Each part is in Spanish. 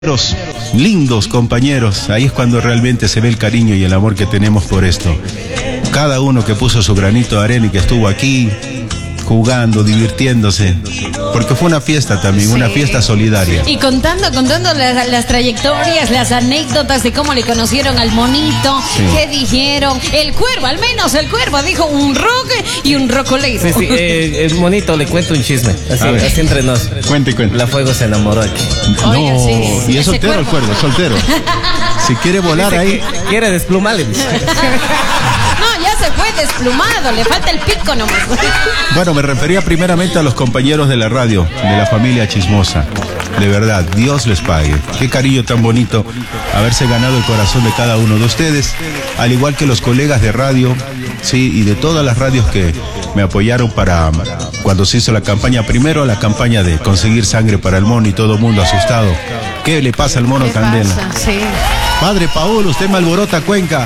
lindos compañeros, ahí es cuando realmente se ve el cariño y el amor que tenemos por esto. Cada uno que puso su granito de arena y que estuvo aquí jugando, divirtiéndose, porque fue una fiesta también, sí, una fiesta solidaria. Y contando las trayectorias, las anécdotas de cómo le conocieron al monito, sí, qué dijeron, el cuervo, al menos el cuervo dijo un rock y un rocolero. Sí, el monito, le cuento un chisme, así entre nos. Cuente. La Fuego se enamoró aquí. No, oiga, sí, y es soltero el cuervo, soltero. Si quiere volar ahí. Quiere desplumarle. No, ya se fue desplumado, le falta el pico nomás. Bueno, me refería primeramente a los compañeros de la radio, de la familia Chismosa. De verdad, Dios les pague. Qué cariño tan bonito haberse ganado el corazón de cada uno de ustedes, al igual que los colegas de radio, sí, y de todas las radios que me apoyaron para cuando se hizo la campaña, primero la campaña de conseguir sangre para el mono y todo el mundo asustado. ¿Qué le pasa al mono Candela? Sí. Padre Paul, usted me alborota Cuenca.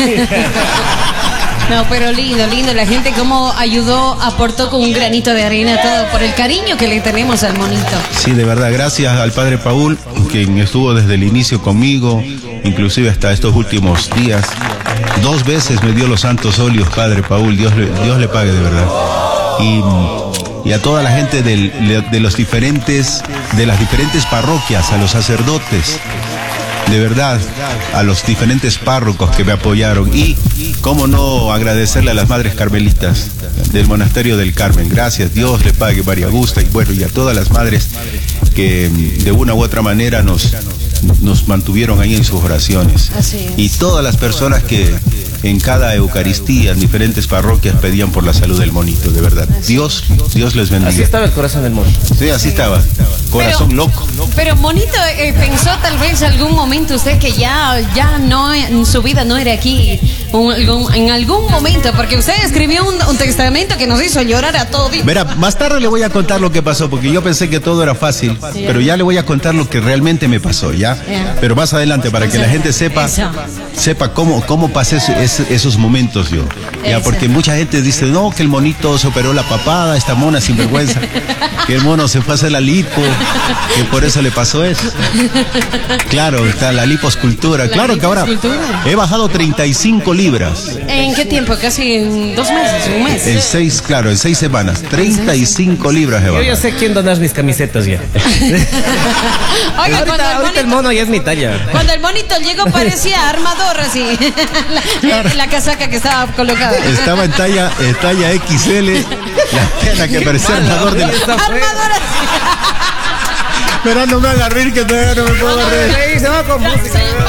No, pero lindo, la gente como ayudó, aportó con un granito de arena todo por el cariño que le tenemos al monito. Sí, de verdad, gracias al Padre Paul, quien estuvo desde el inicio conmigo, inclusive hasta estos últimos días. 2 veces me dio los santos óleos, Padre Paul, Dios le pague de verdad. Y a toda la gente de las diferentes parroquias, a los sacerdotes, de verdad, a los diferentes párrocos que me apoyaron, y cómo no agradecerle a las madres carmelitas del monasterio del Carmen. Gracias, Dios le pague, María Augusta, y bueno, y a todas las madres que de una u otra manera nos mantuvieron ahí en sus oraciones. Así es. Y todas las personas que en cada Eucaristía, en diferentes parroquias, pedían por la salud del monito, de verdad. Dios les bendiga. Así estaba el corazón del mono. Sí, así estaba. Corazón loco. Pero monito, pensó tal vez algún momento usted que ya no, en su vida no era aquí, en algún momento, porque usted escribió un testamento que nos hizo llorar a todos. Verá, más tarde le voy a contar lo que pasó, porque yo pensé que todo era fácil, sí, pero ya le voy a contar lo que realmente me pasó, ¿ya? Pero más adelante, para que la gente sepa cómo pasé esos momentos yo. Ya, porque mucha gente dice, no, que el monito se operó la papada, esta mona sinvergüenza, que el mono se fue a hacer la lipo, que por eso le pasó eso. Claro, está la liposcultura. Claro que ahora he bajado 35 libras. ¿En qué tiempo? Casi en 2 meses, un mes. En 6 semanas. 35 libras he bajado. Yo ya sé quién donar mis camisetas ya. Oiga, ahorita el mono ya es mi talla. Cuando el monito llegó parecía armador así. La casaca que estaba colocada. Estaba en talla XL, la pena que parecía armador de la... Armador así. Pero no me haga reír, que todavía no me puedo reír. Se va con música.